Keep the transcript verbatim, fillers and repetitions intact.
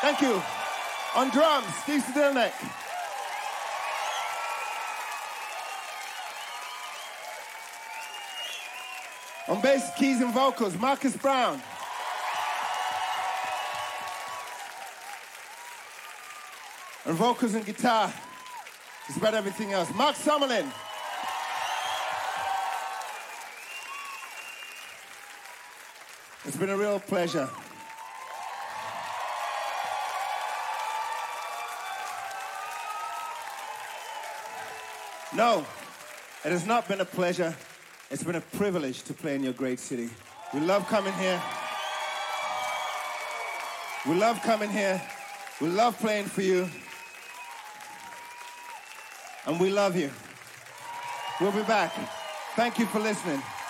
Thank you. On drums, Steve Sedilnik. On bass, keys and vocals, Marcus Brown. On vocals and guitar, just about everything else, Mark Summerlin. It's been a real pleasure. No, it has not been a pleasure. It's been a privilege to play in your great city. We love coming here. We love coming here. We love playing for you. And we love you. We'll be back. Thank you for listening.